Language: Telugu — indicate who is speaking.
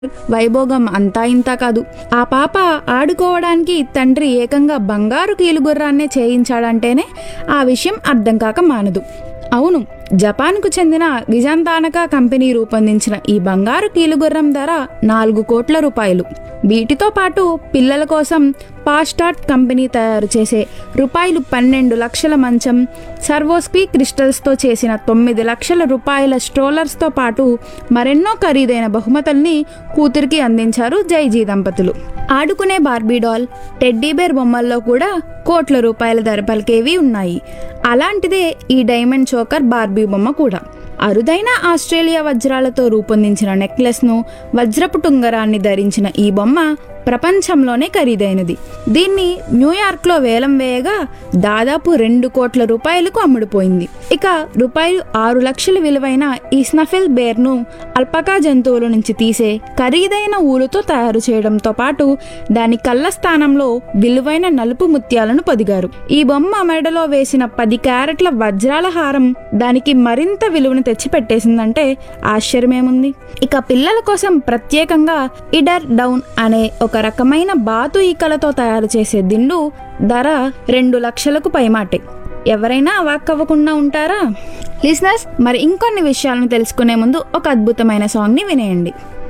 Speaker 1: వైభోగం అంతా ఇంతా కాదు. ఆ పాప ఆడుకోవడానికి తండ్రి ఏకంగా బంగారు కీలుగుర్రాన్నే చేయించాడంటేనే ఆ విషయం అర్థం కాక మానదు. అవును, జపాన్కు చెందిన గిజంతానకా కంపెనీ రూపొందించిన ఈ బంగారు కీలుగుర్రం ధర 4 కోట్ల రూపాయలు. వీటితో పాటు పిల్లల కోసం పాస్టార్ట్ కంపెనీ తయారు చేసే రూపాయలు 12 లక్షల మంచం, సర్వోస్క్వీ క్రిస్టల్స్తో చేసిన 9 లక్షల రూపాయల స్ట్రోలర్స్తో పాటు మరెన్నో ఖరీదైన బహుమతుల్ని కూతురికి అందించారు జైజీ దంపతులు. ఆడుకునే బార్బీ డాల్, టెడ్డీబేర్ బొమ్మల్లో కూడా కోట్ల రూపాయల ధర పలికేవి ఉన్నాయి. అలాంటిదే ఈ డైమండ్ చోకర్ బార్బీ బొమ్మ కూడా. అరుదైన ఆస్ట్రేలియా వజ్రాలతో రూపొందించిన నెక్లెస్ను, వజ్రపు టుంగరాన్ని ధరించిన ఈ బొమ్మ ప్రపంచంలోనే ఖరీదైనది. దీన్ని న్యూయార్క్లో వేలం వేయగా దాదాపు 2 కోట్ల రూపాయలకు అమ్ముడుపోయింది. ఇక రూపాయలు 6 లక్షల విలువైన ఈ స్నఫెల్ బేర్ను అల్పకా జంతువుల నుంచి తీసే ఖరీదైన ఊలుతో తయారు చేయడంతో పాటు దాని కళ్ళ స్థానంలో విలువైన నలుపు ముత్యాలను పొదిగారు. ఈ బొమ్మ మెడలో వేసిన 10 క్యారెట్ల వజ్రాల హారం దానికి మరింత విలువను తెచ్చిపెట్టేసిందంటే ఆశ్చర్యమేముంది. ఇక పిల్లల కోసం ప్రత్యేకంగా ఇడర్ డౌన్ అనే ఒక రకమైన బాతు ఈకలతో తయారు చేసే దిండు ధర 2 లక్షలకు పైమాటే. ఎవరైనా అవాక్కవ్వకుండా ఉంటారా? లిసనర్స్, మరి ఇంకొన్ని విషయాలను తెలుసుకునే ముందు ఒక అద్భుతమైన సాంగ్ని వినేయండి.